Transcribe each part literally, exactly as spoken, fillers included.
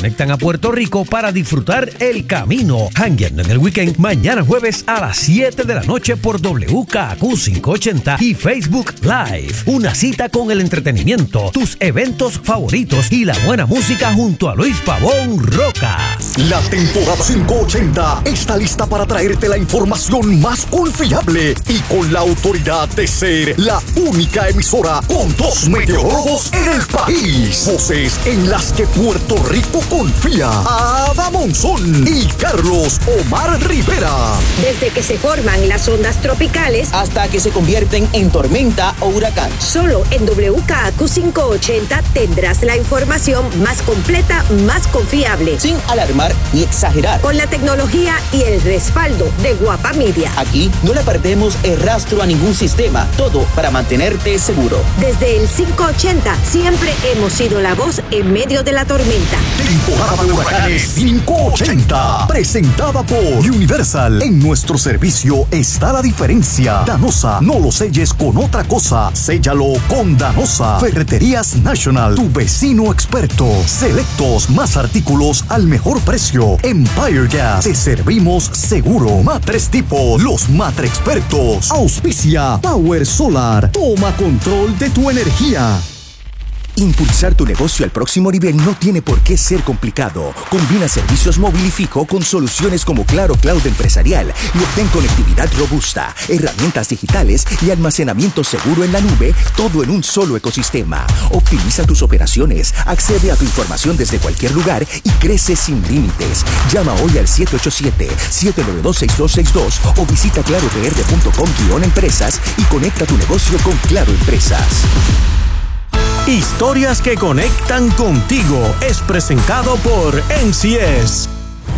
conectan a Puerto Rico para disfrutar el camino. Jangueando en el weekend, mañana jueves a las siete de la noche por W K A Q quinientos ochenta y Facebook Live. Una cita con el entretenimiento, tus eventos favoritos y la buena música junto a Luis Pavón Roca. La temporada quinientos ochenta está lista para traerte la información más confiable y con la autoridad de ser la única emisora con dos meteorólogos en el país. Voces en las que Puerto Rico confía. Ada Monzón y Carlos Omar Rivera. Desde que se forman las ondas tropicales hasta que se convierten en tormenta o huracán. Solo en W K A Q quinientos ochenta tendrás la información más completa, más confiable. Sin alarmar ni exagerar. Con la tecnología y el respaldo de Guapa Media. Aquí no le perdemos el rastro a ningún sistema. Todo para mantenerte seguro. Desde el quinientos ochenta siempre hemos sido la voz en medio de la tormenta. Temporada de huracanes quinientos ochenta. Presentada por Universal. En nuestro servicio está la diferencia. Danosa, no lo selles con otra cosa. Séllalo con Danosa. Ferreterías National, tu vecino experto. Selectos, más artículos al mejor precio. Empire Gas, te servimos seguro. Matres Tipo, los Matre Expertos. Auspicia Power Solar. Toma control de tu energía. Impulsar tu negocio al próximo nivel no tiene por qué ser complicado. Combina servicios móvil y fijo con soluciones como Claro Cloud Empresarial y obtén conectividad robusta, herramientas digitales y almacenamiento seguro en la nube, todo en un solo ecosistema. Optimiza tus operaciones, accede a tu información desde cualquier lugar y crece sin límites. Llama hoy al siete ocho siete, siete nueve dos, seis dos seis dos o visita claro p r punto com guión empresas y conecta tu negocio con Claro Empresas. Historias que conectan contigo es presentado por M C S.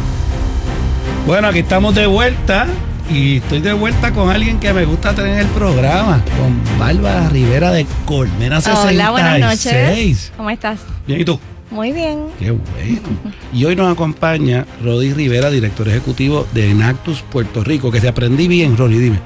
Bueno, aquí estamos de vuelta y estoy de vuelta con alguien que me gusta tener en el programa, con Bárbara Rivera de Colmena sesenta y seis. Hola, buenas noches. ¿Cómo estás? Bien, ¿y tú? Muy bien. Qué bueno. Y hoy nos acompaña Rodi Rivera, director ejecutivo de Enactus Puerto Rico, que te aprendí bien, Rodi, dime.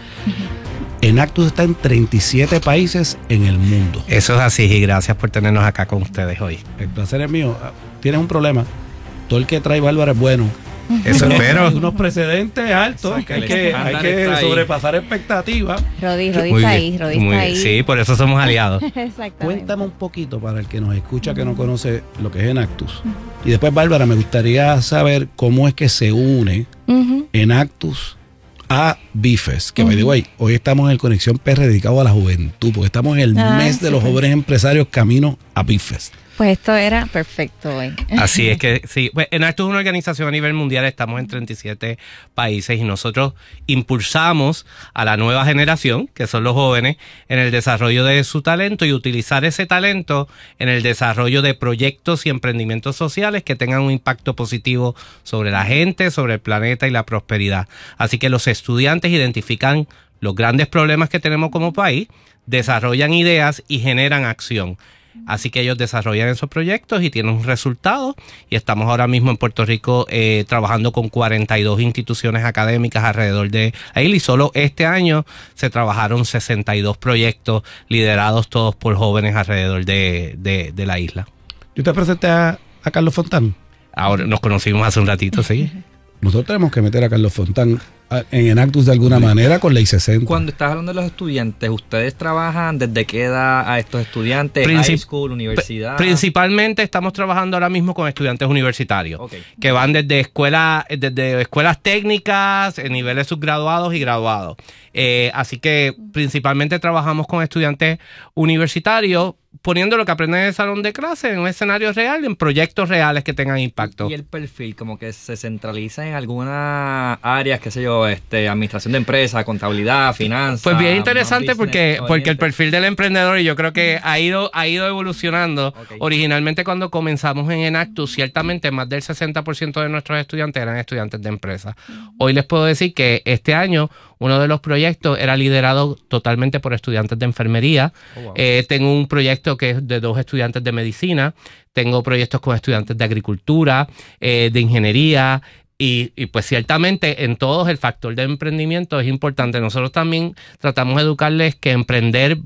Enactus está en treinta y siete países en el mundo. Eso es así y gracias por tenernos acá con ustedes hoy. El placer es mío. Tienes un problema. Todo el que trae Bárbara es bueno. Eso espero. Hay unos precedentes altos. O sea, que hay que, hay que sobrepasar expectativas. Rodi, Rodi está ahí. Rodi está ahí. Sí, por eso somos aliados. Exactamente. Cuéntame un poquito para el que nos escucha que no conoce lo que es Enactus. Y después, Bárbara, me gustaría saber cómo es que se une uh-huh. Enactus a Bifes, que uh-huh. by the way, hoy estamos en el Conexión P R dedicado a la juventud, porque estamos en el ah, mes sí, de los jóvenes empresarios camino a Bifes. Pues esto era perfecto hoy. Así es que sí, pues Enactus es una organización a nivel mundial, estamos en treinta y siete países y nosotros impulsamos a la nueva generación, que son los jóvenes, en el desarrollo de su talento y utilizar ese talento en el desarrollo de proyectos y emprendimientos sociales que tengan un impacto positivo sobre la gente, sobre el planeta y la prosperidad. Así que los estudiantes identifican los grandes problemas que tenemos como país, desarrollan ideas y generan acción. Así que ellos desarrollan esos proyectos y tienen un resultado y estamos ahora mismo en Puerto Rico eh, trabajando con cuarenta y dos instituciones académicas alrededor de ahí y solo este año se trabajaron sesenta y dos proyectos liderados todos por jóvenes alrededor de, de, de la isla. Yo te presenté a, a Carlos Fontán. Ahora nos conocimos hace un ratito, sí. Nosotros tenemos que meter a Carlos Fontán en Enactus de alguna manera con Ley sesenta. Cuando estás hablando de los estudiantes, ¿ustedes trabajan desde qué edad a estos estudiantes? Princip- high school, universidad. Principalmente estamos trabajando ahora mismo con estudiantes universitarios, okay, que van desde escuelas, desde escuelas técnicas, en niveles subgraduados y graduados. Eh, así que principalmente trabajamos con estudiantes universitarios, poniendo lo que aprenden en el salón de clase en un escenario real, en proyectos reales que tengan impacto. Y el perfil, como que se centraliza en algunas áreas, qué sé yo, este, administración de empresas, contabilidad, finanzas. Pues bien interesante porque, porque el perfil del emprendedor, y yo creo que ha ido, ha ido evolucionando. Okay. Originalmente cuando comenzamos en Enactus, ciertamente más del sesenta por ciento de nuestros estudiantes eran estudiantes de empresas. Uh-huh. Hoy les puedo decir que este año uno de los proyectos era liderado totalmente por estudiantes de enfermería. Oh, wow. eh, tengo un proyecto que es de dos estudiantes de medicina. Tengo proyectos con estudiantes de agricultura, eh, de ingeniería. Y, y pues ciertamente en todos el factor de emprendimiento es importante. Nosotros también tratamos de educarles que emprender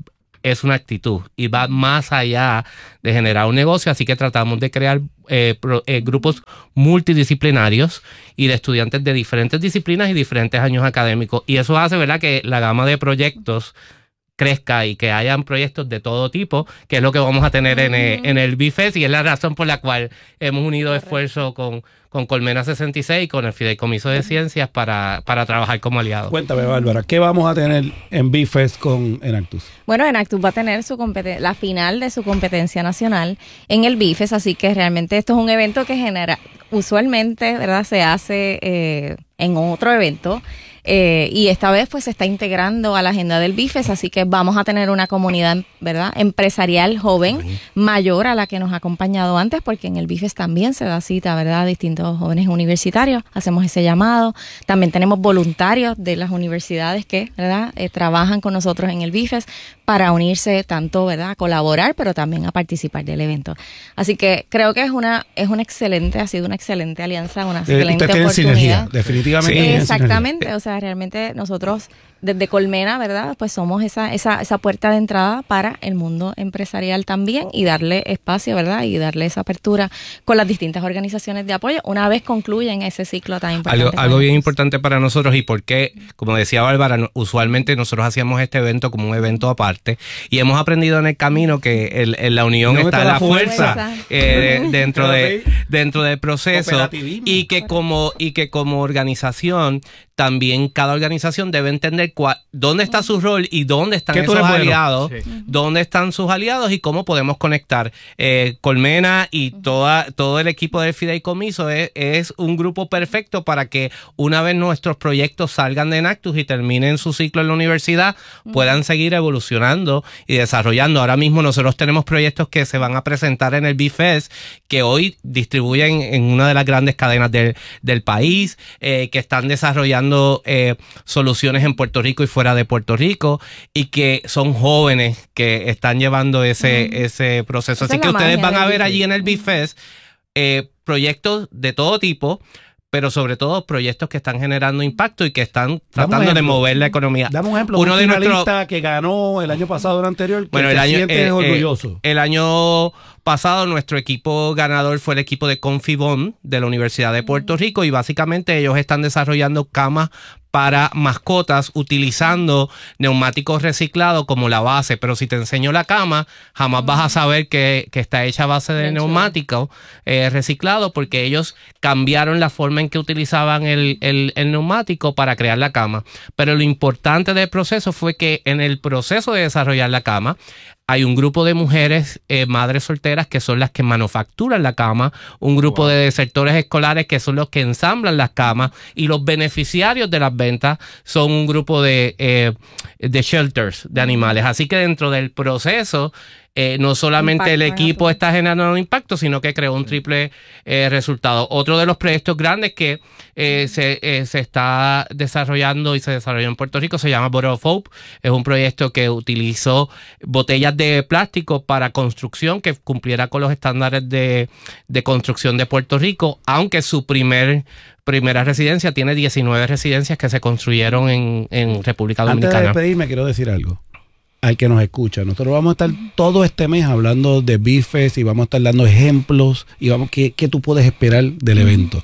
es una actitud y va más allá de generar un negocio, así que tratamos de crear eh, pro, eh, grupos multidisciplinarios y de estudiantes de diferentes disciplinas y diferentes años académicos, y eso hace, ¿verdad?, que la gama de proyectos crezca y que hayan proyectos de todo tipo, que es lo que vamos a tener uh-huh. en, el, en el B-Fest, y es la razón por la cual hemos unido esfuerzos con, con Colmena sesenta y seis y con el Fideicomiso de Ciencias para, para trabajar como aliados. Cuéntame, Bárbara, ¿qué vamos a tener en B-Fest con Enactus? Bueno, Enactus va a tener su competen- la final de su competencia nacional en el B-Fest, así que realmente esto es un evento que genera, usualmente, ¿verdad?, se hace eh, en otro evento. Eh, y esta vez pues se está integrando a la agenda del B-Fest, así que vamos a tener una comunidad, ¿verdad?, empresarial joven, sí. mayor a la que nos ha acompañado antes, porque en el B-Fest también se da cita, ¿verdad?, a distintos jóvenes universitarios, hacemos ese llamado. También tenemos voluntarios de las universidades que, ¿verdad?, eh, trabajan con nosotros en el B-Fest para unirse tanto, ¿verdad?, a colaborar, pero también a participar del evento. Así que creo que es una es una excelente, ha sido una excelente alianza, una excelente eh, oportunidad. Sinergia, definitivamente. Sí, exactamente, o sea, realmente nosotros desde Colmena, ¿verdad?, pues somos esa esa esa puerta de entrada para el mundo empresarial también, y darle espacio, ¿verdad?, y darle esa apertura con las distintas organizaciones de apoyo una vez concluyen ese ciclo tan importante. Algo, algo bien importante para nosotros, y porque, como decía Bárbara, usualmente nosotros hacíamos este evento como un evento aparte, y hemos aprendido en el camino que el, en la unión está, está la fuerza, fuerza eh, dentro de dentro del proceso, y que como y que como organización también cada organización debe entender cuál, dónde está su rol y dónde están esos aliados, sí. dónde están sus aliados y cómo podemos conectar. Eh, Colmena y toda, todo el equipo del Fideicomiso es, es un grupo perfecto para que una vez nuestros proyectos salgan de Enactus y terminen su ciclo en la universidad, puedan seguir evolucionando y desarrollando. Ahora mismo nosotros tenemos proyectos que se van a presentar en el B-Fest, que hoy distribuyen en una de las grandes cadenas del, del país, eh, que están desarrollando Eh, soluciones en Puerto Rico y fuera de Puerto Rico, y que son jóvenes que están llevando ese, mm. ese proceso. Esa Así que ustedes van a ver allí en el B-Fest eh, proyectos de todo tipo, pero sobre todo proyectos que están generando impacto y que están tratando de mover la economía. Dame un ejemplo, uno un de finalista nuestro, que ganó el año pasado o el anterior, que bueno, te el año, sientes eh, orgulloso. Eh, el año pasado nuestro equipo ganador fue el equipo de Confibon de la Universidad de Puerto Rico, y básicamente ellos están desarrollando camas para mascotas utilizando neumáticos reciclados como la base, pero si te enseño la cama, jamás vas a saber que, que está hecha a base de neumático eh, reciclado, porque ellos cambiaron la forma en que utilizaban el, el, el neumático para crear la cama. Pero lo importante del proceso fue que en el proceso de desarrollar la cama, hay un grupo de mujeres, eh, madres solteras, que son las que manufacturan la cama, un grupo wow. de sectores escolares que son los que ensamblan las camas, y los beneficiarios de las ventas son un grupo de, eh, de shelters de animales. Así que dentro del proceso, Eh, no solamente impacto, el equipo está generando un impacto, sino que creó un triple eh, resultado. Otro de los proyectos grandes que eh, se, eh, se está desarrollando y se desarrolló en Puerto Rico se llama Bottle of Hope. Es un proyecto que utilizó botellas de plástico para construcción que cumpliera con los estándares de, de construcción de Puerto Rico, aunque su primer primera residencia tiene diecinueve residencias que se construyeron en, en República Dominicana. Antes de despedirme, quiero decir algo al que nos escucha. Nosotros vamos a estar todo este mes hablando de B-Fest y vamos a estar dando ejemplos y vamos qué, qué tú puedes esperar del evento.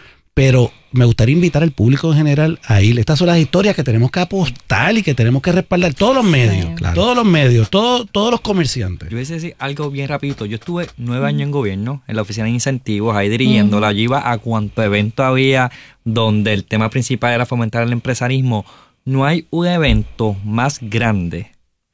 Pero me gustaría invitar al público en general a ir. Estas son las historias que tenemos que apostar y que tenemos que respaldar. Todos los medios, sí, claro. todos los medios, todo, todos los comerciantes. Yo voy a decir algo bien rapidito. Yo estuve nueve años en gobierno, en la oficina de incentivos, ahí dirigiéndola. Uh-huh. Yo iba a cuanto evento había donde el tema principal era fomentar el empresarismo. No hay un evento más grande,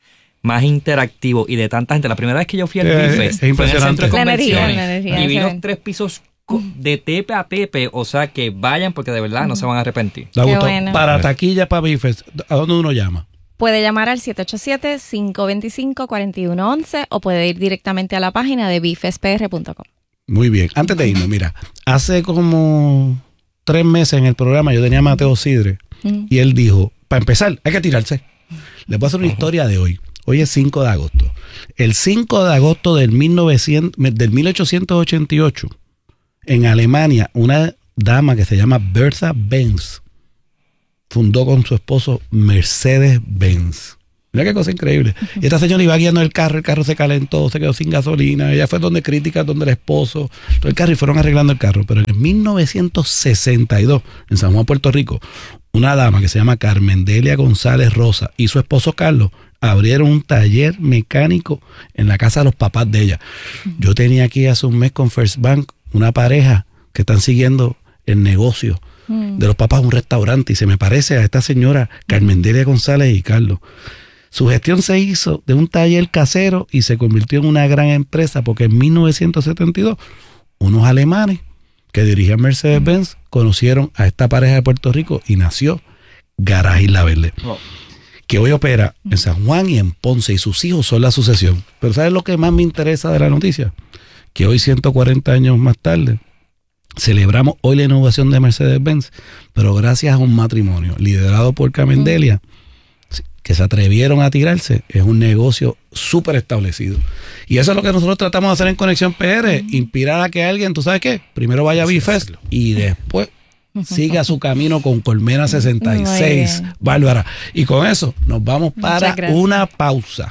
más interactivo y de tanta gente. La primera vez que yo fui al eh, B-Fest fue en el centro de convenciones la energía, la energía, y vi los tres pisos de tepe a tepe, o sea que vayan porque de verdad uh-huh. no se van a arrepentir. Bueno. Para taquilla, para B-Fest, ¿a dónde uno llama? Puede llamar al siete ocho siete, cinco dos cinco, cuatro uno uno uno o puede ir directamente a la página de bifest p r punto com. Muy bien. Antes de irnos, mira, hace como tres meses en el programa yo tenía a Mateo Sidre uh-huh. y él dijo, para empezar, hay que tirarse. Les voy a hacer una uh-huh. historia de hoy. Hoy es cinco de agosto. El cinco de agosto del, mil novecientos, del mil ochocientos ochenta y ocho, en Alemania, una dama que se llama Bertha Benz fundó con su esposo Mercedes-Benz. Mira qué cosa increíble. Y esta señora iba guiando el carro, el carro se calentó, se quedó sin gasolina. Ella fue donde críticas, donde el esposo, todo el carro, y fueron arreglando el carro. Pero en mil novecientos sesenta y dos, en San Juan, Puerto Rico, una dama que se llama Carmen Delia González Rosa y su esposo Carlos abrieron un taller mecánico en la casa de los papás de ella. Yo tenía aquí hace un mes con First Bank una pareja que están siguiendo el negocio de los papás, un restaurante, y se me parece a esta señora Carmen Delia González y Carlos. Su gestión se hizo de un taller casero y se convirtió en una gran empresa, porque en mil novecientos setenta y dos unos alemanes que dirigían Mercedes-Benz conocieron a esta pareja de Puerto Rico y nació Garaje Isla Verde, oh. que hoy opera en San Juan y en Ponce, y sus hijos son la sucesión. Pero ¿sabes lo que más me interesa de la noticia? Que hoy, ciento cuarenta años más tarde, celebramos hoy la inauguración de Mercedes-Benz, pero gracias a un matrimonio liderado por Carmen Delia, que se atrevieron a tirarse, es un negocio súper establecido. Y eso es lo que nosotros tratamos de hacer en Conexión P R, inspirar a que alguien, ¿tú sabes qué? Primero vaya a B-Fest y después siga su camino con Colmena sesenta y seis, Bárbara. Y con eso nos vamos para una pausa.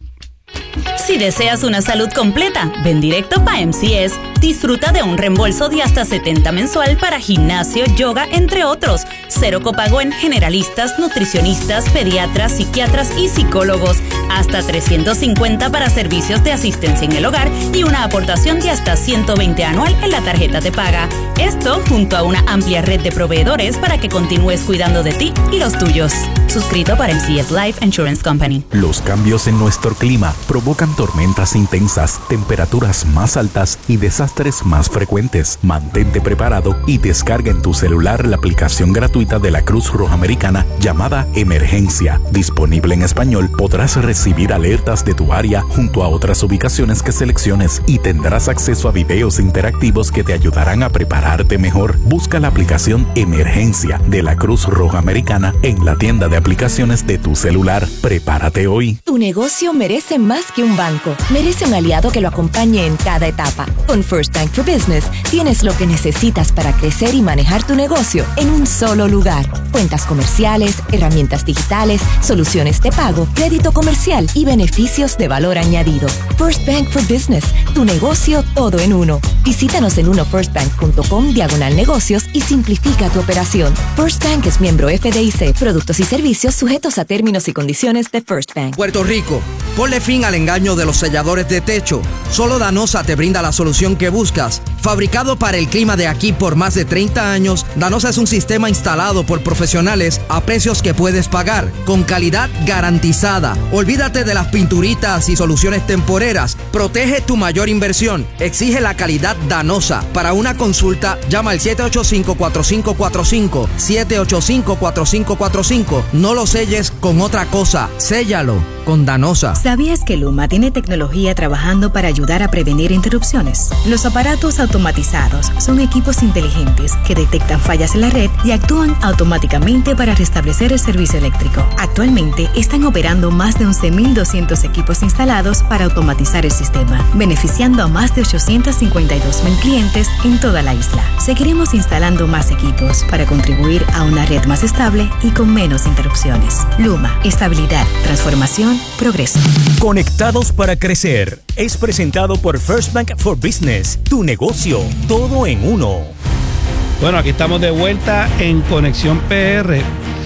Si deseas una salud completa, ven directo para M C S. Disfruta de un reembolso de hasta setenta mensual para gimnasio, yoga, entre otros. Cero copago en generalistas, nutricionistas, pediatras, psiquiatras y psicólogos. Hasta trescientos cincuenta para servicios de asistencia en el hogar y una aportación de hasta ciento veinte anual en la tarjeta de paga. Esto junto a una amplia red de proveedores para que continúes cuidando de ti y los tuyos. Suscrito para M C S Life Insurance Company. Los cambios en nuestro clima provocan tormentas intensas, temperaturas más altas y desastres más frecuentes. Mantente preparado y descarga en tu celular la aplicación gratuita de la Cruz Roja Americana llamada Emergencia. Disponible en español, podrás recibir alertas de tu área junto a otras ubicaciones que selecciones y tendrás acceso a videos interactivos que te ayudarán a prepararte mejor. Busca la aplicación Emergencia de la Cruz Roja Americana en la tienda de aplicaciones de tu celular. Prepárate hoy. Tu negocio merece más que un banco. Merece un aliado que lo acompañe en cada etapa. Con First Bank for Business tienes lo que necesitas para crecer y manejar tu negocio en un solo lugar. Cuentas comerciales, herramientas digitales, soluciones de pago, crédito comercial y beneficios de valor añadido. First Bank for Business, tu negocio todo en uno. Visítanos en uno first bank punto com diagonal negocios y simplifica tu operación. First Bank es miembro F D I C. Productos y servicios sujetos a términos y condiciones de First Bank. Puerto Rico, ponle fin al engaño de los selladores de techo. Solo Danosa te brinda la solución que buscas. Fabricado para el clima de aquí por más de treinta años, Danosa es un sistema instalado por profesionales a precios que puedes pagar, con calidad garantizada. Olvídate de las pinturitas y soluciones temporeras. Protege tu mayor inversión. Exige la calidad Danosa. Para una consulta, llama al siete ocho cinco, cuatro cinco cuatro cinco, siete ocho cinco, cuatro cinco cuatro cinco. No lo selles con otra cosa. Séllalo con Danosa. ¿Sabías que Luma tiene tecnología trabajando para ayudar a prevenir interrupciones? Los aparatos automatizados son equipos inteligentes que detectan fallas en la red y actúan automáticamente para restablecer el servicio eléctrico. Actualmente están operando más de once mil doscientos equipos instalados para automatizar el sistema, beneficiando a más de ochocientos cincuenta y dos mil clientes en toda la isla. Seguiremos instalando más equipos para contribuir a una red más estable y con menos interrupciones. Luma, estabilidad, transformación, progreso. Conectados para crecer es presentado por First Bank for Business, tu negocio, todo en uno. Bueno, aquí estamos de vuelta en Conexión P R.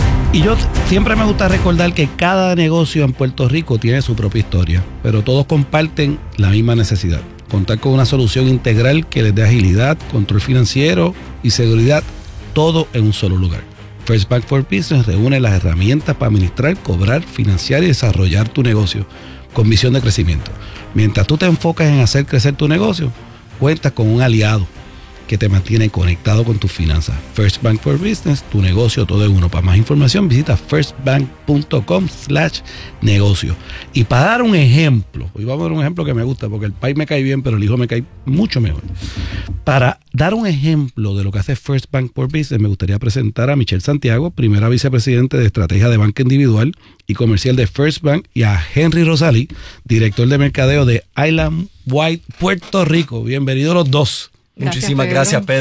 Y yo siempre me gusta recordar que cada negocio en Puerto Rico tiene su propia historia, pero todos comparten la misma necesidad: contar con una solución integral que les dé agilidad, control financiero y seguridad, todo en un solo lugar. First Bank for Business reúne las herramientas para administrar, cobrar, financiar y desarrollar tu negocio con visión de crecimiento. Mientras tú te enfocas en hacer crecer tu negocio, cuentas con un aliado que te mantiene conectado con tus finanzas. First Bank for Business, tu negocio todo en uno. Para más información, visita first bank punto com slash negocio. Y para dar un ejemplo, hoy vamos a dar un ejemplo que me gusta, porque el país me cae bien, pero el hijo me cae mucho mejor. Para dar un ejemplo de lo que hace First Bank for Business, me gustaría presentar a Michelle Santiago, primera vicepresidente de estrategia de banca individual y comercial de First Bank, y a Henry Rosalí, director de mercadeo de Island Wide Puerto Rico. Bienvenidos los dos. Gracias, Muchísimas Pedro. gracias, Pedro.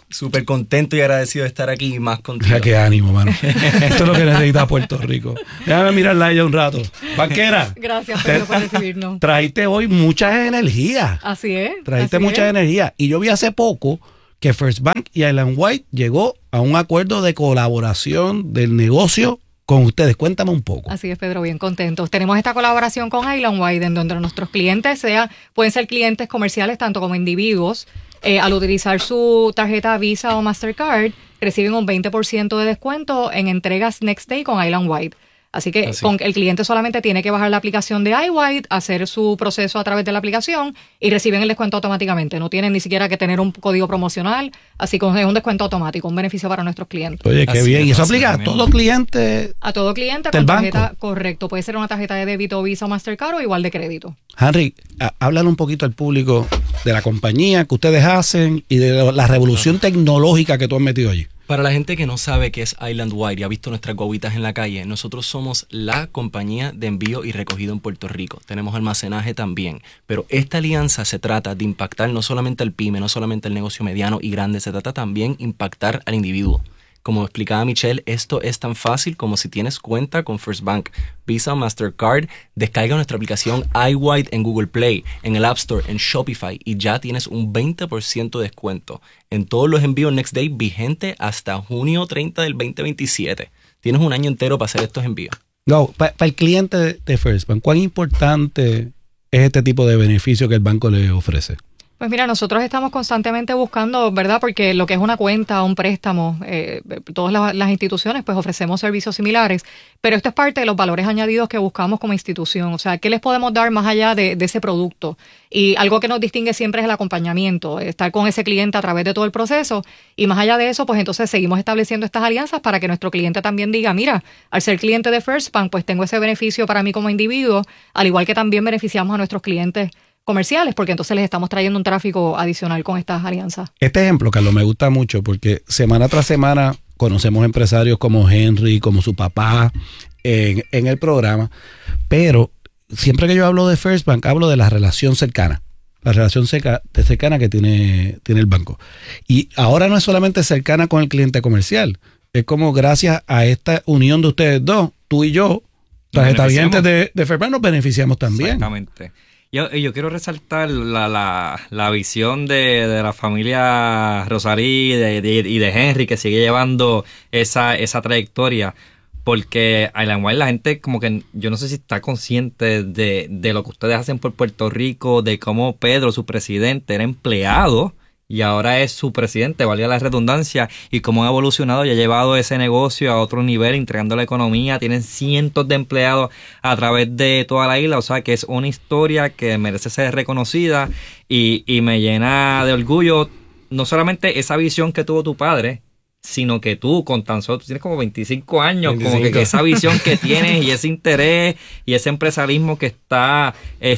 súper contento y agradecido de estar aquí y más contigo. Ya, qué ánimo, mano. Esto es lo que necesita Puerto Rico. Déjame mirarla ya un rato. Banquera. Gracias, Pedro, por recibirnos. Trajiste hoy muchas energías. Así es. Trajiste así muchas es. energías. Y yo vi hace poco que First Bank y Island White llegó a un acuerdo de colaboración del negocio con ustedes. Cuéntame un poco. Así es, Pedro, bien contentos. Tenemos esta colaboración con Island White, en donde nuestros clientes sea, pueden ser clientes comerciales tanto como individuos. Eh, al utilizar su tarjeta Visa o Mastercard, reciben un veinte por ciento de descuento en entregas Next Day con Island White. Así que Así. Con, el cliente solamente tiene que bajar la aplicación de iWhite, hacer su proceso a través de la aplicación y reciben el descuento automáticamente. No tienen ni siquiera que tener un código promocional, así que es un descuento automático, un beneficio para nuestros clientes. Oye, qué Así bien. es, Y eso así aplica a también. todo cliente. A todo cliente ¿Del con tarjeta, banco? correcto. Puede ser una tarjeta de débito, Visa o Mastercard o igual de crédito. Henry, a- háblale un poquito al público de la compañía que ustedes hacen y de la revolución tecnológica que tú has metido allí. Para la gente que no sabe qué es Island White y ha visto nuestras guaguitas en la calle, nosotros somos la compañía de envío y recogido en Puerto Rico. Tenemos almacenaje también, pero esta alianza se trata de impactar no solamente al pyme, no solamente al negocio mediano y grande, se trata también impactar al individuo. Como explicaba Michelle, esto es tan fácil como si tienes cuenta con First Bank, Visa o Mastercard, descarga nuestra aplicación iWhite en Google Play, en el App Store, en Shopify y ya tienes un veinte por ciento de descuento en todos los envíos Next Day vigente hasta junio treinta del veinte veintisiete. Tienes un año entero para hacer estos envíos. No, para el cliente de, de First Bank, ¿cuán importante es este tipo de beneficio que el banco le ofrece? Pues mira, nosotros estamos constantemente buscando, ¿verdad? Porque lo que es una cuenta, un préstamo, eh, todas las, las instituciones pues ofrecemos servicios similares, pero esto es parte de los valores añadidos que buscamos como institución. O sea, ¿qué les podemos dar más allá de, de ese producto? Y algo que nos distingue siempre es el acompañamiento, estar con ese cliente a través de todo el proceso. Y más allá de eso, pues entonces seguimos estableciendo estas alianzas para que nuestro cliente también diga, mira, al ser cliente de First Bank, pues tengo ese beneficio para mí como individuo, al igual que también beneficiamos a nuestros clientes comerciales, porque entonces les estamos trayendo un tráfico adicional con estas alianzas. Este ejemplo, Carlos, me gusta mucho porque semana tras semana conocemos empresarios como Henry, como su papá en, en el programa, pero siempre que yo hablo de First Bank, hablo de la relación cercana, la relación cerca, de cercana que tiene, tiene el banco. Y ahora no es solamente cercana con el cliente comercial, es como gracias a esta unión de ustedes dos, tú y yo, tarjeta vigentes de, de First Bank, nos beneficiamos también. Exactamente. Yo, yo quiero resaltar la, la, la visión de, de la familia Rosalí y de, de, y de Henry, que sigue llevando esa, esa trayectoria, porque Island White, la gente como que, yo no sé si está consciente de, de lo que ustedes hacen por Puerto Rico, de cómo Pedro, su presidente, era empleado y ahora es su presidente, valga la redundancia, y cómo ha evolucionado y ha llevado ese negocio a otro nivel, entregando la economía. Tienen cientos de empleados a través de toda la isla, o sea que es una historia que merece ser reconocida y, y me llena de orgullo no solamente esa visión que tuvo tu padre, sino que tú con tan solo, tú tienes como veinticinco años, veinticinco. Como que, que esa visión que tienes y ese interés y ese empresarismo que está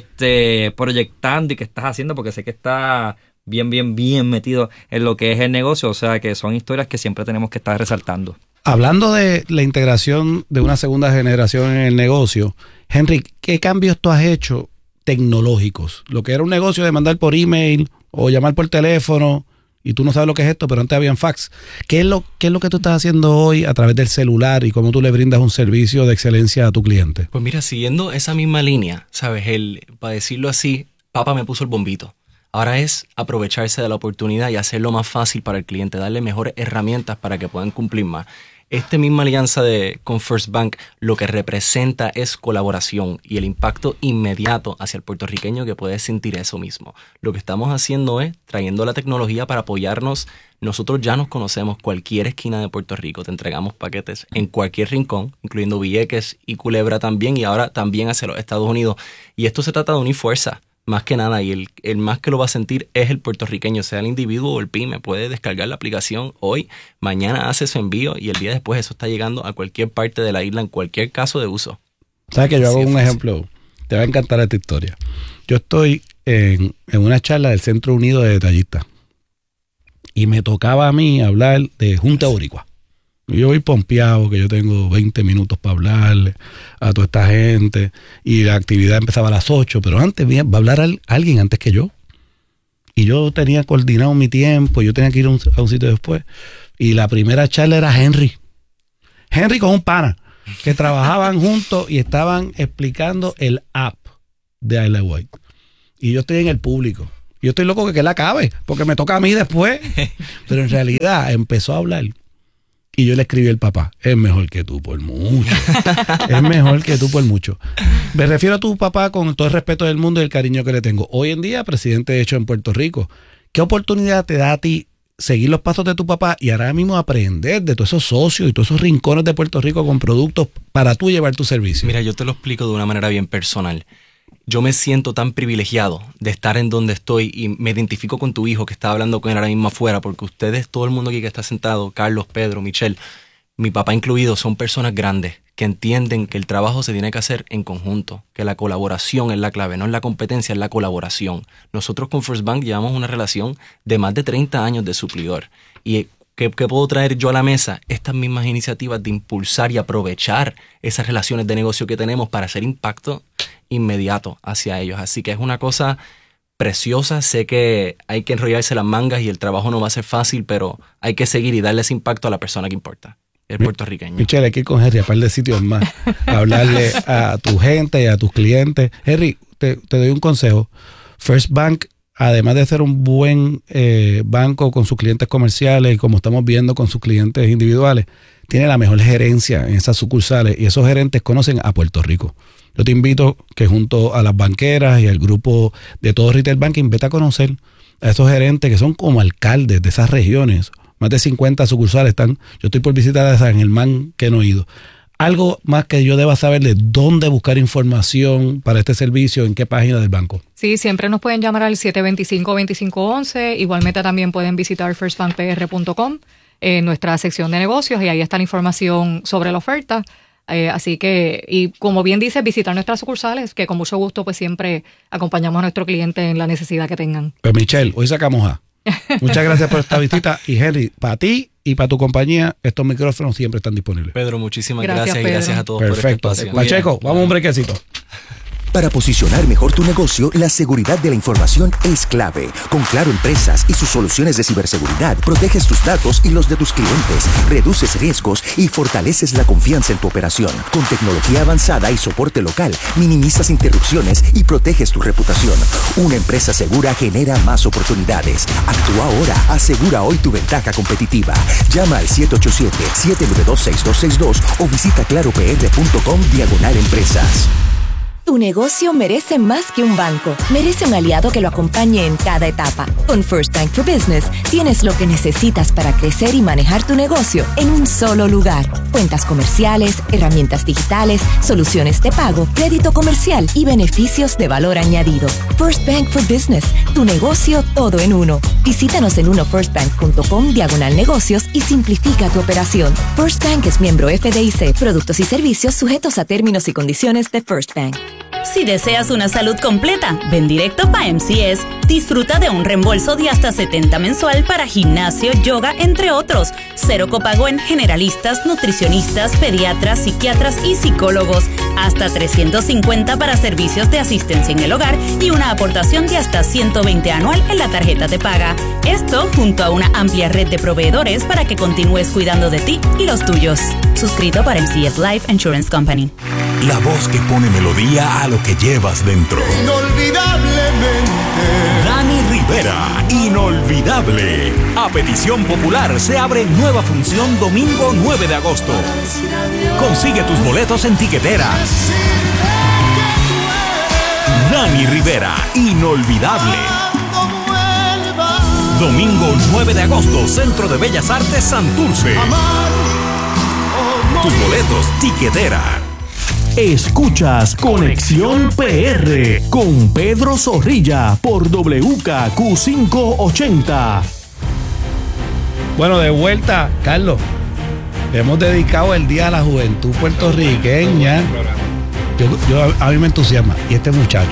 este, proyectando y que estás haciendo, porque sé que está bien, bien, bien metido en lo que es el negocio. O sea que son historias que siempre tenemos que estar resaltando. Hablando de la integración de una segunda generación en el negocio, Henry, ¿qué cambios tú has hecho tecnológicos? Lo que era un negocio de mandar por email o llamar por teléfono, y tú no sabes lo que es esto, pero antes había fax. ¿Qué es lo, qué es lo que tú estás haciendo hoy a través del celular y cómo tú le brindas un servicio de excelencia a tu cliente? Pues mira, siguiendo esa misma línea, ¿sabes? El, para decirlo así, papá me puso el bombito. Ahora es aprovecharse de la oportunidad y hacerlo más fácil para el cliente, darle mejores herramientas para que puedan cumplir más. Esta misma alianza de, con First Bank lo que representa es colaboración y el impacto inmediato hacia el puertorriqueño que puede sentir eso mismo. Lo que estamos haciendo es trayendo la tecnología para apoyarnos. Nosotros ya nos conocemos cualquier esquina de Puerto Rico, te entregamos paquetes en cualquier rincón, incluyendo Vieques y Culebra también, y ahora también hacia los Estados Unidos. Y esto se trata de unir fuerza. Más que nada, y el, el más que lo va a sentir es el puertorriqueño, sea el individuo o el pyme. Puede descargar la aplicación hoy, mañana hace su envío y el día después eso está llegando a cualquier parte de la isla en cualquier caso de uso. ¿Sabes que yo hago Sí, un sí. ejemplo? Te va a encantar esta historia. Yo estoy en, en una charla del Centro Unido de Detallistas y me tocaba a mí hablar de Junta Boricua. Yo voy pompeado, que yo tengo veinte minutos para hablarle a toda esta gente y la actividad empezaba a las ocho, pero antes va a hablar al, alguien antes que yo. y yo tenía coordinado mi tiempo, yo tenía que ir a un, a un sitio después, y la primera charla era Henry. Henry con un pana, que trabajaban juntos y estaban explicando el app de Isla White. Y yo estoy en el público. Yo estoy loco que, que la acabe, porque me toca a mí después. Pero en realidad empezó a hablar. Y yo le escribí al papá, es mejor que tú por mucho. Es mejor que tú por mucho. Me refiero a tu papá con todo el respeto del mundo y el cariño que le tengo. Hoy en día, presidente de hecho en Puerto Rico. ¿Qué oportunidad te da a ti seguir los pasos de tu papá y ahora mismo aprender de todos esos socios y todos esos rincones de Puerto Rico con productos para tú llevar tu servicio? Mira, yo te lo explico de una manera bien personal. Yo me siento tan privilegiado de estar en donde estoy y me identifico con tu hijo que está hablando con él ahora mismo afuera, porque ustedes, todo el mundo aquí que está sentado, Carlos, Pedro, Michelle, mi papá incluido, son personas grandes que entienden que el trabajo se tiene que hacer en conjunto, que la colaboración es la clave, no es la competencia, es la colaboración. Nosotros con First Bank llevamos una relación de más de treinta años de suplidor. Y ¿Qué, ¿Qué puedo traer yo a la mesa? Estas mismas iniciativas de impulsar y aprovechar esas relaciones de negocio que tenemos para hacer impacto inmediato hacia ellos. Así que es una cosa preciosa. Sé que hay que enrollarse las mangas y el trabajo no va a ser fácil, pero hay que seguir y darle ese impacto a la persona que importa, el puertorriqueño. Michelle, hay que ir con Henry a un par de sitios más, a hablarle a tu gente y a tus clientes. Henry, te, te doy un consejo. First Bank, además de ser un buen eh, banco con sus clientes comerciales y como estamos viendo con sus clientes individuales, tiene la mejor gerencia en esas sucursales y esos gerentes conocen a Puerto Rico. Yo te invito que junto a las banqueras y al grupo de todo Retail Banking, vete a conocer a esos gerentes que son como alcaldes de esas regiones. Más de cincuenta sucursales están. Yo estoy por visitar a San Germán que no he ido. Algo más que yo deba saber de dónde buscar información para este servicio, en qué página del banco. Sí, siempre nos pueden llamar al siete dos cinco, dos cinco once. Igualmente también pueden visitar first bank p r punto com, en nuestra sección de negocios, y ahí está la información sobre la oferta. Eh, así que, y como bien dice, visitar nuestras sucursales, que con mucho gusto pues siempre acompañamos a nuestro cliente en la necesidad que tengan. Pues Michelle, hoy sacamos A. Muchas gracias por esta visita. Y Henry, para ti y para tu compañía, estos micrófonos siempre están disponibles. Pedro, muchísimas gracias, gracias y gracias a todos. Perfecto. Por este espacio. Pacheco, vamos a un brequecito. Para posicionar mejor tu negocio, la seguridad de la información es clave. Con Claro Empresas y sus soluciones de ciberseguridad, proteges tus datos y los de tus clientes, reduces riesgos y fortaleces la confianza en tu operación. Con tecnología avanzada y soporte local, minimizas interrupciones y proteges tu reputación. Una empresa segura genera más oportunidades. Actúa ahora, asegura hoy tu ventaja competitiva. Llama al siete ocho siete, siete nueve dos, seis dos seis dos o visita claro p r punto com diagonal empresas. Tu negocio merece más que un banco. Merece un aliado que lo acompañe en cada etapa. Con First Bank for Business tienes lo que necesitas para crecer y manejar tu negocio en un solo lugar. Cuentas comerciales, herramientas digitales, soluciones de pago, crédito comercial y beneficios de valor añadido. First Bank for Business, tu negocio todo en uno. Visítanos en uno first bank punto com diagonal negocios y simplifica tu operación. First Bank es miembro F D I C. Productos y servicios sujetos a términos y condiciones de First Bank. Si deseas una salud completa, ven directo pa' M C S. Disfruta de un reembolso de hasta setenta mensual para gimnasio, yoga, entre otros. Cero copago en generalistas, nutricionistas, pediatras, psiquiatras y psicólogos. Hasta trescientos cincuenta para servicios de asistencia en el hogar y una aportación de hasta ciento veinte anual en la tarjeta de paga. Esto junto a una amplia red de proveedores para que continúes cuidando de ti y los tuyos. Suscrito para M C S Life Insurance Company. La voz que pone melodía a lo que llevas dentro. Inolvidablemente. Dani Rivera, inolvidable. A petición popular se abre nueva función domingo nueve de agosto. Consigue tus boletos en tiquetera. Dani Rivera, inolvidable. Domingo nueve de agosto, Centro de Bellas Artes Santurce. Tus boletos, tiquetera. Escuchas Conexión P R con Pedro Zorrilla por W K Q quinientos ochenta. Bueno, de vuelta, Carlos. Le hemos dedicado el Día a la Juventud Puertorriqueña. Yo, yo, a mí me entusiasma. Y este muchacho.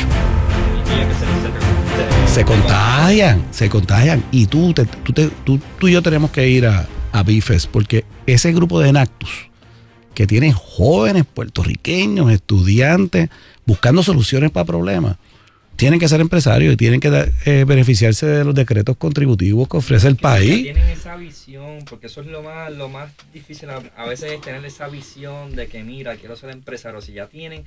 Se contagian, se contagian. Y tú, te, tú, te, tú, tú y yo tenemos que ir a, a Bifes, porque ese grupo de Enactus, que tienen jóvenes puertorriqueños, estudiantes, buscando soluciones para problemas, tienen que ser empresarios y tienen que eh, beneficiarse de los decretos contributivos que ofrece el país. Tienen esa visión, porque eso es lo más lo más difícil a, a veces es tener esa visión de que mira, quiero ser empresario. Si ya tienen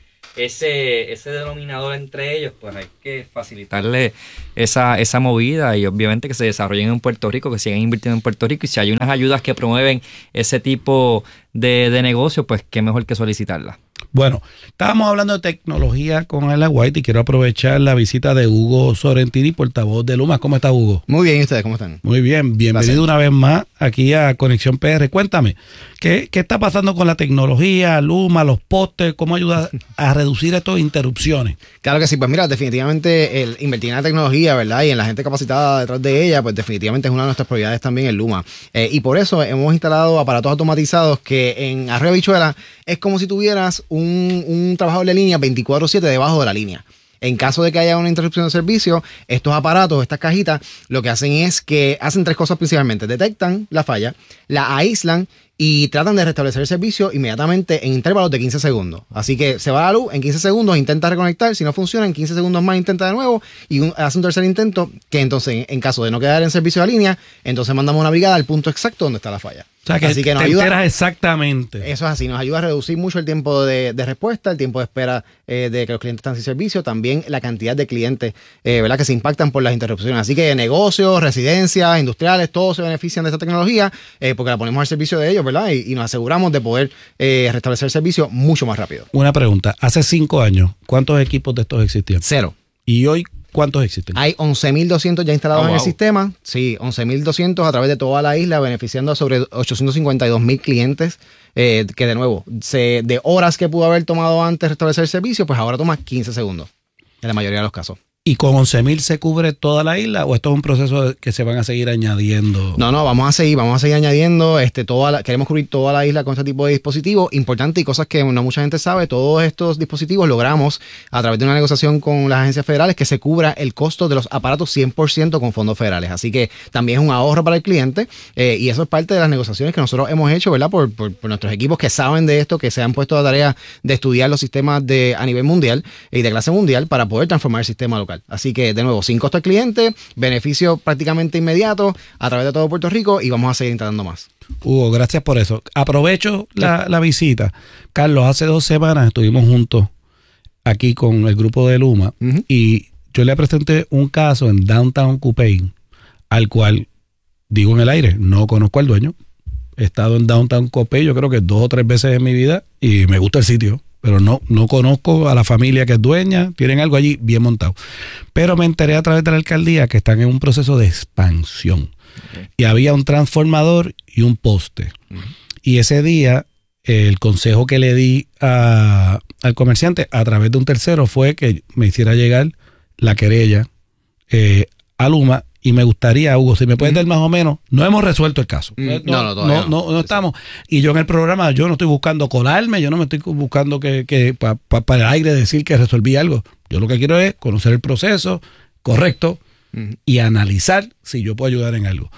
ese ese denominador entre ellos, pues hay que facilitarle esa esa movida y obviamente que se desarrollen en Puerto Rico, que sigan invirtiendo en Puerto Rico, y si hay unas ayudas que promueven ese tipo de, de negocio, pues qué mejor que solicitarlas. Bueno, estábamos hablando de tecnología con Ela White y quiero aprovechar la visita de Hugo Sorrentini, portavoz de Luma. ¿Cómo está, Hugo? Muy bien, ¿y ustedes cómo están? Muy bien, bienvenido una vez más aquí a Conexión P R. Cuéntame, ¿qué, qué está pasando con la tecnología, Luma, los postes? ¿Cómo ayuda a reducir estas interrupciones? Claro que sí, pues mira, definitivamente el invertir en la tecnología, ¿verdad? Y en la gente capacitada detrás de ella, pues definitivamente es una de nuestras prioridades también en Luma. Eh, y por eso hemos instalado aparatos automatizados que en Arroyo Habichuela es como si tuvieras un, un trabajador de línea veinticuatro siete debajo de la línea. En caso de que haya una interrupción de servicio, estos aparatos, estas cajitas, lo que hacen es que hacen tres cosas principalmente. Detectan la falla, la aíslan y tratan de restablecer el servicio inmediatamente en intervalos de quince segundos. Así que se va la luz, en quince segundos intenta reconectar, si no funciona, en quince segundos más intenta de nuevo y un, hace un tercer intento que entonces, en caso de no quedar en servicio de línea, entonces mandamos una brigada al punto exacto donde está la falla. O sea, que, así que nos te ayuda, enteras exactamente. Eso es así, nos ayuda a reducir mucho el tiempo de, de respuesta, el tiempo de espera eh, de que los clientes están sin servicio, también la cantidad de clientes eh, ¿verdad? que se impactan por las interrupciones. Así que negocios, residencias, industriales, todos se benefician de esta tecnología eh, porque la ponemos al servicio de ellos, ¿verdad? Y, y nos aseguramos de poder eh, restablecer el servicio mucho más rápido. Una pregunta, hace cinco años, ¿cuántos equipos de estos existían? Cero. ¿Y hoy cuántos existen? Hay once mil doscientos ya instalados Oh, en wow. el sistema. Sí, once mil doscientos a través de toda la isla, beneficiando a sobre ochocientos cincuenta y dos mil clientes. Eh, que de nuevo, se, de horas que pudo haber tomado antes restablecer el servicio, pues ahora toma quince segundos, en la mayoría de los casos. ¿Y con once mil se cubre toda la isla o esto es un proceso que se van a seguir añadiendo? No, no, vamos a seguir, vamos a seguir añadiendo, este, toda la, queremos cubrir toda la isla con este tipo de dispositivos. Importante y cosas que no mucha gente sabe, todos estos dispositivos logramos a través de una negociación con las agencias federales que se cubra el costo de los aparatos cien por ciento con fondos federales. Así que también es un ahorro para el cliente eh, y eso es parte de las negociaciones que nosotros hemos hecho, ¿verdad? Por, por, por nuestros equipos que saben de esto, que se han puesto a la tarea de estudiar los sistemas de a nivel mundial y de clase mundial para poder transformar el sistema local. Así que, de nuevo, sin costo al cliente, beneficio prácticamente inmediato a través de todo Puerto Rico y vamos a seguir instalando más. Hugo, gracias por eso. Aprovecho la, la visita. Carlos, hace dos semanas estuvimos juntos aquí con el grupo de Luma uh-huh. y yo le presenté un caso en Downtown Coupé, al cual, digo en el aire, no conozco al dueño. He estado en Downtown Coupé yo creo que dos o tres veces en mi vida y me gusta el sitio. Pero no, no conozco a la familia que es dueña, tienen algo allí bien montado. Pero me enteré a través de la alcaldía que están en un proceso de expansión. Okay. Y había un transformador y un poste. Uh-huh. Y ese día, eh, el consejo que le di a, al comerciante a través de un tercero fue que me hiciera llegar la querella eh, a Luma. Y me gustaría, Hugo, si me puedes dar más o menos, no hemos resuelto el caso. Mm, no, no, no, no, no, no estamos. Y yo en el programa, yo no estoy buscando colarme, yo no me estoy buscando que, que para pa, pa el aire decir que resolví algo. Yo lo que quiero es conocer el proceso correcto mm. y analizar si yo puedo ayudar en algo.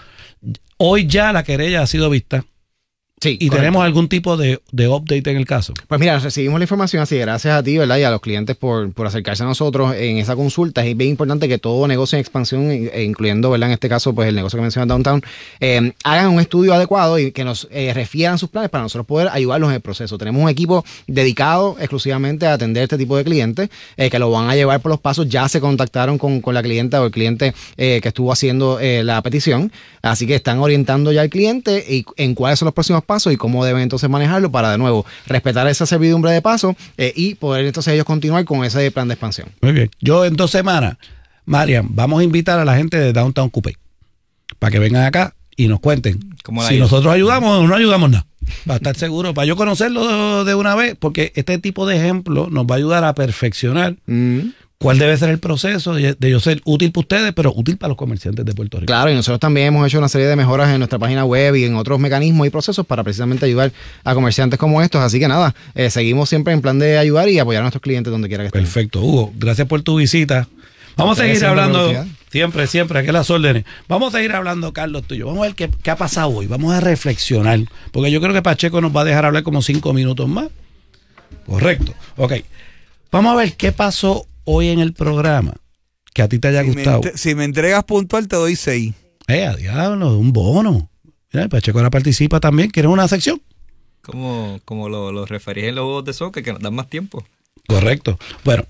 Hoy ya la querella ha sido vista. Sí, y correcto. Tenemos algún tipo de, de update en el caso. Pues mira, recibimos la información así, gracias a ti, ¿verdad? Y a los clientes por, por acercarse a nosotros en esa consulta. Es bien importante que todo negocio en expansión, incluyendo, ¿verdad? En este caso, pues el negocio que menciona Downtown, eh, hagan un estudio adecuado y que nos eh, refieran sus planes para nosotros poder ayudarlos en el proceso. Tenemos un equipo dedicado exclusivamente a atender este tipo de clientes eh, que lo van a llevar por los pasos. Ya se contactaron con, con la clienta o el cliente eh, que estuvo haciendo eh, la petición. Así que están orientando ya al cliente y en cuáles son los próximos pasos y cómo deben entonces manejarlo para de nuevo respetar esa servidumbre de paso eh, y poder entonces ellos continuar con ese plan de expansión. Muy bien. Yo en dos semanas, Marian, vamos a invitar a la gente de Downtown Coupé para que vengan acá y nos cuenten si nosotros ayudamos o no ayudamos nada. Para estar seguro, para yo conocerlo de una vez, porque este tipo de ejemplo nos va a ayudar a perfeccionar mm. cuál debe ser el proceso de, de yo ser útil para ustedes, pero útil para los comerciantes de Puerto Rico. Claro, y nosotros también hemos hecho una serie de mejoras en nuestra página web y en otros mecanismos y procesos para precisamente ayudar a comerciantes como estos. Así que nada, eh, seguimos siempre en plan de ayudar y apoyar a nuestros clientes donde quiera que estén. Perfecto, Hugo. Gracias por tu visita. Vamos a seguir hablando, siempre, siempre, aquí las órdenes. Vamos a seguir hablando, Carlos, tuyo. Vamos a ver qué, qué ha pasado hoy. Vamos a reflexionar, porque yo creo que Pacheco nos va a dejar hablar como cinco minutos más. Correcto. Ok. Vamos a ver qué pasó hoy en el programa que a ti te haya si gustado. Me, si me entregas puntual, te doy seis. Eh, a diablo, un bono. Mira, Pacheco ahora participa también. ¿Quieres una sección? Como, como lo, lo referís en los juegos de soccer, que nos dan más tiempo. Correcto. Bueno,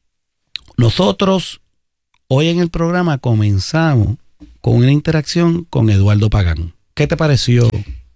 nosotros hoy en el programa comenzamos con una interacción con Eduardo Pagán. ¿Qué te pareció?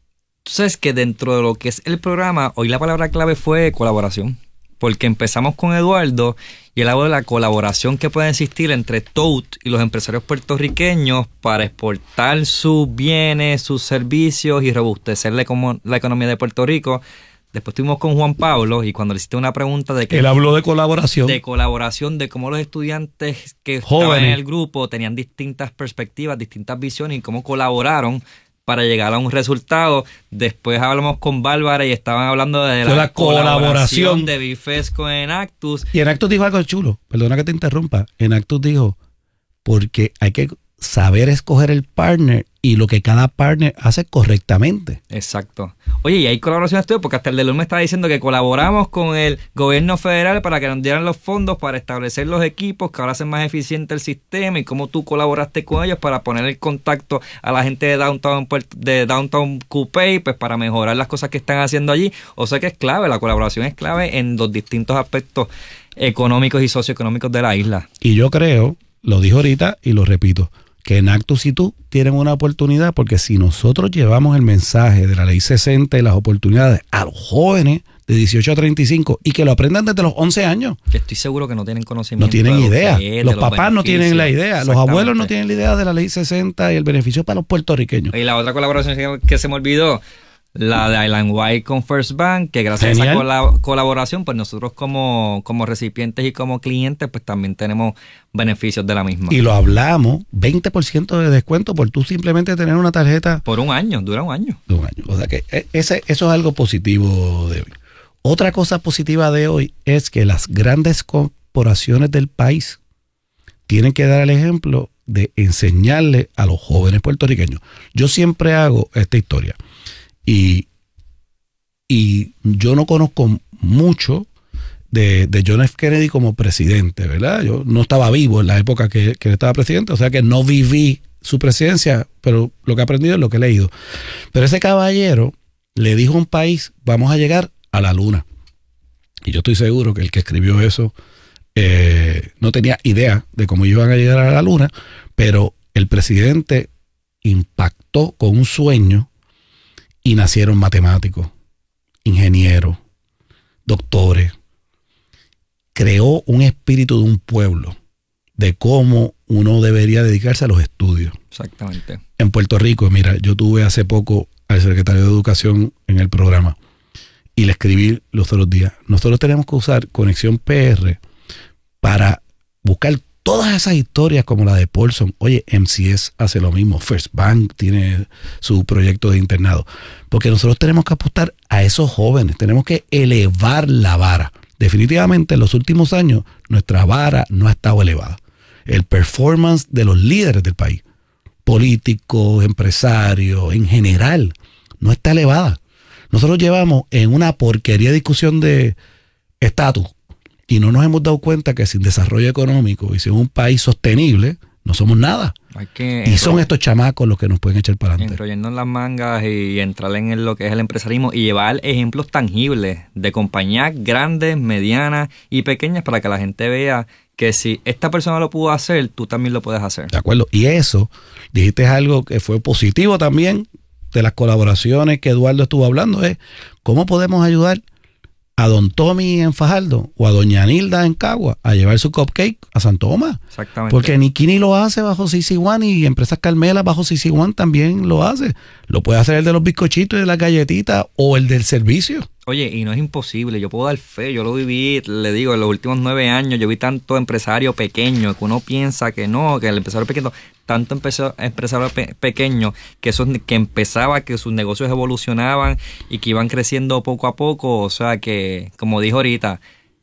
Tú sabes que dentro de lo que es el programa, hoy la palabra clave fue colaboración. Porque empezamos con Eduardo y él habló de la colaboración que puede existir entre T O U T y los empresarios puertorriqueños para exportar sus bienes, sus servicios y robustecer la, la economía de Puerto Rico. Después estuvimos con Juan Pablo y cuando le hiciste una pregunta de que... Él habló de colaboración. De colaboración, de cómo los estudiantes que Jóvenes. estaban en el grupo tenían distintas perspectivas, distintas visiones y cómo colaboraron para llegar a un resultado. Después hablamos con Bárbara y estaban hablando de la, la colaboración. colaboración de Bifes con Enactus. Y Enactus dijo algo chulo, perdona que te interrumpa. Enactus dijo, porque hay que saber escoger el partner y lo que cada partner hace correctamente. Exacto. Oye, y hay colaboraciones tuyas, porque hasta el de Luz me estaba diciendo que colaboramos con el gobierno federal para que nos dieran los fondos para establecer los equipos que ahora hacen más eficiente el sistema y cómo tú colaboraste con ellos para poner el contacto a la gente de Downtown de Downtown Coupé, pues para mejorar las cosas que están haciendo allí. O sea que es clave, la colaboración es clave en los distintos aspectos económicos y socioeconómicos de la isla. Y yo creo, lo dije ahorita y lo repito, que Enactus y tú tienen una oportunidad, porque si nosotros llevamos el mensaje de la ley sesenta y las oportunidades a los jóvenes de dieciocho a treinta y cinco y que lo aprendan desde los once años. Que estoy seguro que no tienen conocimiento. No tienen de idea. Es, los los papás no tienen la idea. Los abuelos no tienen la idea de la ley sesenta y el beneficio para los puertorriqueños. Y la otra colaboración que se me olvidó, la de Island White con First Bank, que gracias Genial. a esa colab- colaboración, pues nosotros como, como recipientes y como clientes, pues también tenemos beneficios de la misma. Y lo hablamos, veinte por ciento de descuento por tú simplemente tener una tarjeta. Por un año, dura un año. De un año. O sea que ese, eso es algo positivo de hoy. Otra cosa positiva de hoy es que las grandes corporaciones del país tienen que dar el ejemplo de enseñarle a los jóvenes puertorriqueños. Yo siempre hago esta historia. Y, y yo no conozco mucho de, de John F. Kennedy como presidente, ¿verdad? Yo no estaba vivo en la época que, que él estaba presidente, o sea que no viví su presidencia, pero lo que he aprendido es lo que he leído. Pero ese caballero le dijo a un país, vamos a llegar a la luna. Y yo estoy seguro que el que escribió eso eh, no tenía idea de cómo iban a llegar a la luna, pero el presidente impactó con un sueño. Y nacieron matemáticos, ingenieros, doctores. Creó un espíritu de un pueblo, de cómo uno debería dedicarse a los estudios. Exactamente. En Puerto Rico, mira, yo tuve hace poco al secretario de Educación en el programa y le escribí los otros días. Nosotros tenemos que usar Conexión P R para buscar todas esas historias como la de Paulson. Oye, M C S hace lo mismo. First Bank tiene su proyecto de internado. Porque nosotros tenemos que apostar a esos jóvenes. Tenemos que elevar la vara. Definitivamente en los últimos años nuestra vara no ha estado elevada. El performance de los líderes del país, políticos, empresarios, en general, no está elevada. Nosotros llevamos en una porquería discusión de estatus. Y no nos hemos dado cuenta que sin desarrollo económico y sin un país sostenible, no somos nada. Hay que y son estos chamacos los que nos pueden echar para adelante. Enrollarnos las mangas y entrar en lo que es el empresarismo y llevar ejemplos tangibles de compañías grandes, medianas y pequeñas para que la gente vea que si esta persona lo pudo hacer, tú también lo puedes hacer. De acuerdo. Y eso, dijiste algo que fue positivo también de las colaboraciones que Eduardo estuvo hablando, es cómo podemos ayudar a don Tommy en Fajardo o a doña Nilda en Cagua a llevar su cupcake a Santo Tomás. Exactamente. Porque Nikini lo hace bajo C C uno y Empresas Carmela bajo C C uno también lo hace. Lo puede hacer el de los bizcochitos y de las galletitas o el del servicio. Oye, y no es imposible, yo puedo dar fe, yo lo viví, le digo, en los últimos nueve años, yo vi tanto empresario pequeño que uno piensa que no, que el empresario pequeño, tanto empresario, empresario pe- pequeño que, esos, que empezaba, que sus negocios evolucionaban y que iban creciendo poco a poco, o sea que, como dijo ahorita,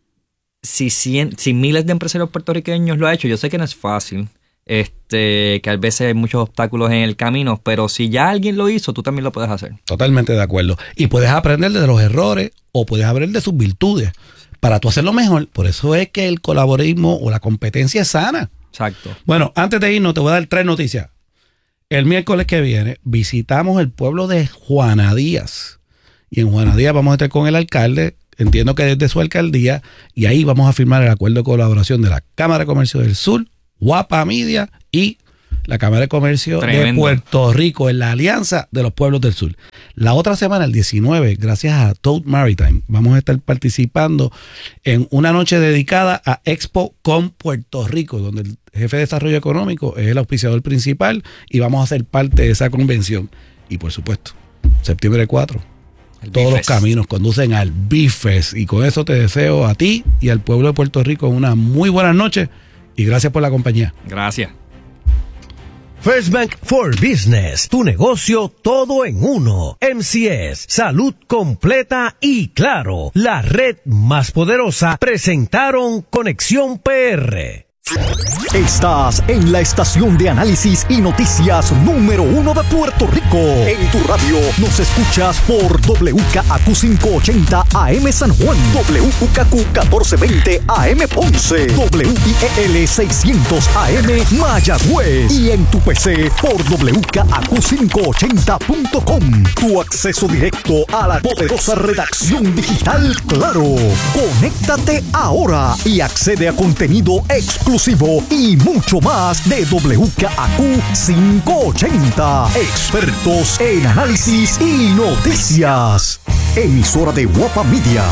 si, cien, si miles de empresarios puertorriqueños lo ha hecho, yo sé que no es fácil, este que a veces hay muchos obstáculos en el camino, pero si ya alguien lo hizo, tú también lo puedes hacer. Totalmente de acuerdo. Y puedes aprender de los errores o puedes aprender de sus virtudes para tú hacerlo mejor. Por eso es que el colaborismo o la competencia es sana. Exacto. Bueno, antes de irnos, te voy a dar tres noticias. El miércoles que viene visitamos el pueblo de Juana Díaz. Y en Juana Díaz vamos a estar con el alcalde, entiendo que desde su alcaldía, y ahí vamos a firmar el acuerdo de colaboración de la Cámara de Comercio del Sur, Guapa Media y la Cámara de Comercio Tremendo. de Puerto Rico, en la alianza de los pueblos del sur. La otra semana, el diecinueve, gracias a Toad Maritime, vamos a estar participando en una noche dedicada a Expo con Puerto Rico, donde el jefe de desarrollo económico es el auspiciador principal y vamos a ser parte de esa convención. Y por supuesto, septiembre cuatro, el todos Bifes. Los caminos conducen al Bifes. Y con eso te deseo a ti y al pueblo de Puerto Rico una muy buena noche y gracias por la compañía. Gracias. First Bank for Business, tu negocio todo en uno. M C S, salud completa y claro, la red más poderosa, presentaron Conexión P R. Estás en la estación de análisis y noticias número uno de Puerto Rico. En tu radio nos escuchas por W K A Q quinientos ochenta A M San Juan, W K A Q catorce veinte A M Ponce, W I E L seiscientos A M Mayagüez y en tu P C por W K A Q quinientos ochenta punto com. Tu acceso directo a la poderosa redacción digital Claro. Conéctate ahora y accede a contenido exclusivo y mucho más de W K A Q quinientos ochenta. Expertos en análisis y noticias. Emisora de Guapa Media.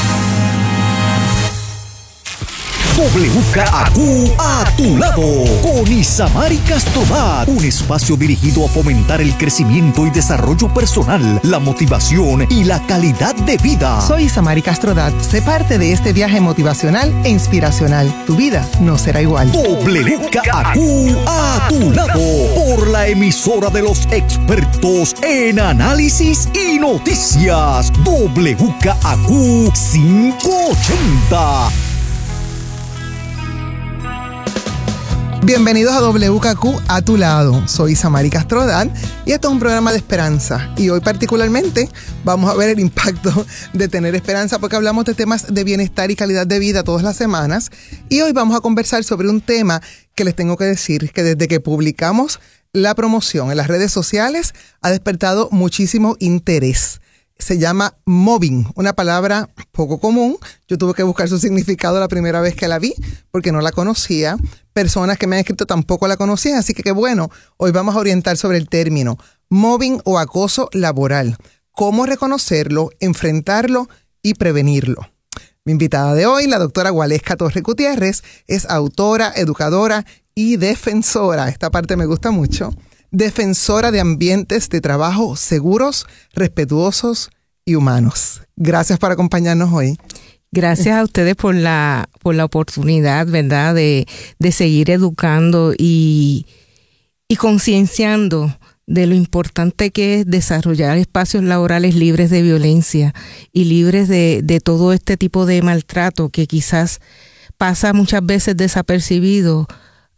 W K A Q a tu lado con Isamari Castrodat, un espacio dirigido a fomentar el crecimiento y desarrollo personal, la motivación y la calidad de vida. Soy Isamari Castrodat, sé parte de este viaje motivacional e inspiracional. Tu vida no será igual. W K A Q a tu lado por la emisora de los expertos en análisis y noticias. W K A Q quinientos ochenta. Bienvenidos a W K Q a tu lado. Soy Isamari Castrodat y esto es un programa de esperanza. Y hoy particularmente vamos a ver el impacto de tener esperanza porque hablamos de temas de bienestar y calidad de vida todas las semanas. Y hoy vamos a conversar sobre un tema que les tengo que decir que desde que publicamos la promoción en las redes sociales ha despertado muchísimo interés. Se llama mobbing, una palabra poco común. Yo tuve que buscar su significado la primera vez que la vi porque no la conocía. Personas que me han escrito tampoco la conocían, así que qué bueno. Hoy vamos a orientar sobre el término mobbing o acoso laboral. Cómo reconocerlo, enfrentarlo y prevenirlo. Mi invitada de hoy, la doctora Waleska Torres Gutiérrez, es autora, educadora y defensora. Esta parte me gusta mucho. Defensora de ambientes de trabajo seguros, respetuosos y humanos. Gracias por acompañarnos hoy. Gracias a ustedes por la por la oportunidad, ¿verdad?, de, de seguir educando y, y concienciando de lo importante que es desarrollar espacios laborales libres de violencia y libres de, de todo este tipo de maltrato que quizás pasa muchas veces desapercibido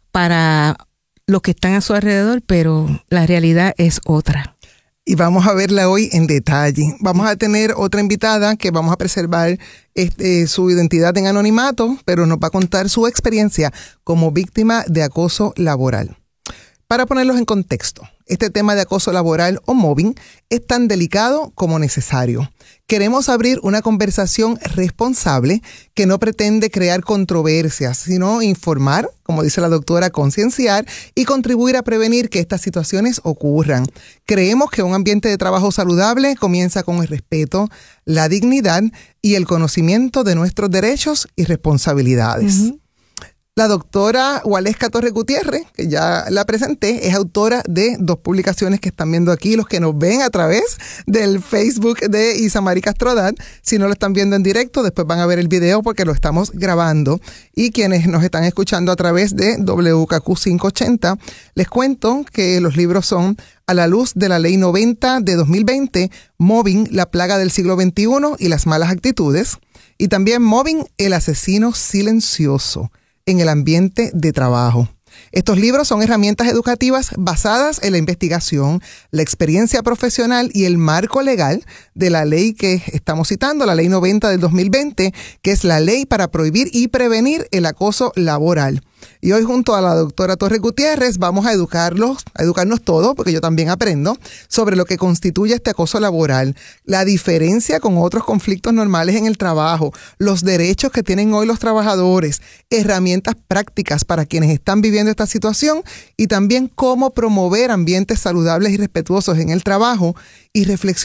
para los que están a su alrededor, pero la realidad es otra. Y vamos a verla hoy en detalle. Vamos a tener otra invitada que vamos a preservar este, su identidad en anonimato, pero nos va a contar su experiencia como víctima de acoso laboral. Para ponerlos en contexto, este tema de acoso laboral o mobbing es tan delicado como necesario. Queremos abrir una conversación responsable que no pretende crear controversias, sino informar, como dice la doctora, concienciar y contribuir a prevenir que estas situaciones ocurran. Creemos que un ambiente de trabajo saludable comienza con el respeto, la dignidad y el conocimiento de nuestros derechos y responsabilidades. Uh-huh. La doctora Waleska Torres Gutiérrez, que ya la presenté, es autora de dos publicaciones que están viendo aquí, los que nos ven a través del Facebook de Isamari Castrodat. Si no lo están viendo en directo, después van a ver el video porque lo estamos grabando. Y quienes nos están escuchando a través de W K Q quinientos ochenta, les cuento que los libros son A la luz de la Ley noventa de dos mil veinte, Mobbing, la plaga del siglo veintiuno y las malas actitudes. Y también Mobbing, el asesino silencioso en el ambiente de trabajo. Estos libros son herramientas educativas basadas en la investigación, la experiencia profesional y el marco legal de la ley que estamos citando, la Ley noventa del dos mil veinte, que es la ley para prohibir y prevenir el acoso laboral. Y hoy junto a la doctora Torres Gutiérrez vamos a educarlos, a educarnos todos, porque yo también aprendo, sobre lo que constituye este acoso laboral, la diferencia con otros conflictos normales en el trabajo, los derechos que tienen hoy los trabajadores, herramientas prácticas para quienes están viviendo esta situación y también cómo promover ambientes saludables y respetuosos en el trabajo y reflexionar